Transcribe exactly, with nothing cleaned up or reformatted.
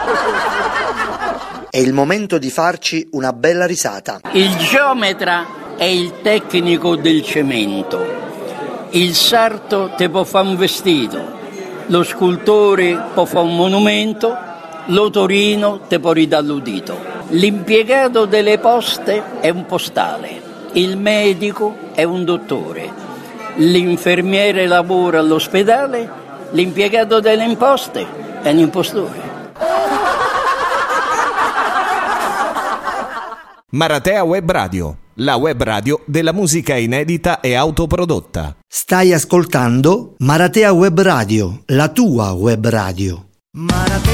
È il momento di farci una bella risata. Il geometra è il tecnico del cemento. Il sarto te può fare un vestito. Lo scultore può fare un monumento. L'otorino te può ridare l'udito. L'impiegato delle poste è un postale. Il medico è un dottore. L'infermiere lavora all'ospedale. L'impiegato delle imposte è un impostore. Maratea Web Radio, la web radio della musica inedita e autoprodotta. Stai ascoltando Maratea Web Radio, la tua web radio. Maratea.